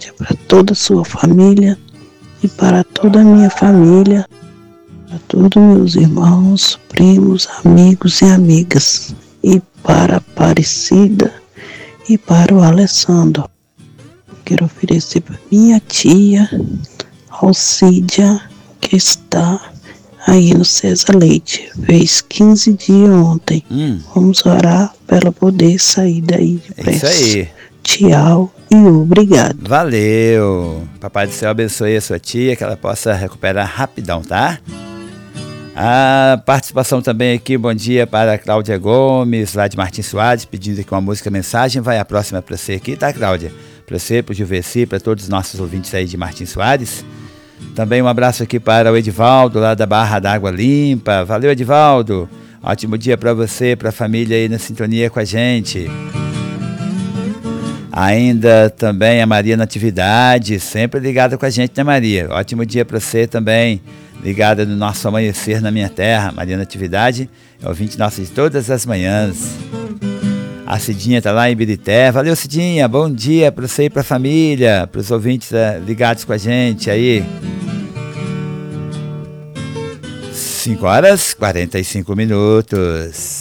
Cláudia, para toda a sua família e para toda a minha família, para todos meus irmãos, primos, amigos e amigas, e para a Aparecida e para o Alessandro. Quero oferecer para minha tia Alcídia, que está aí no César Leite. Fez 15 dias ontem. Vamos orar para ela poder sair daí depressa. É isso aí. Tchau e obrigado. Valeu. Papai do Céu abençoe a sua tia, que ela possa recuperar rapidão, tá? A participação também aqui, bom dia para a Cláudia Gomes, lá de Martins Soares, pedindo aqui uma música mensagem. Vai a próxima para você aqui, tá, Cláudia? Para você, para o Juveci, para todos os nossos ouvintes aí de Martins Soares. Também um abraço aqui para o Edivaldo, lá da Barra da Água Limpa. Valeu, Edivaldo. Ótimo dia para você, para a família aí na sintonia com a gente. Ainda também a Maria Natividade, sempre ligada com a gente, né, Maria? Ótimo dia para você também, ligada no nosso Amanhecer na Minha Terra. Maria Natividade é ouvinte nossa de todas as manhãs. A Cidinha tá lá em Ibirité. Valeu, Cidinha. Bom dia para você e para a família, para os ouvintes ligados com a gente aí. 5 horas e 45 minutos.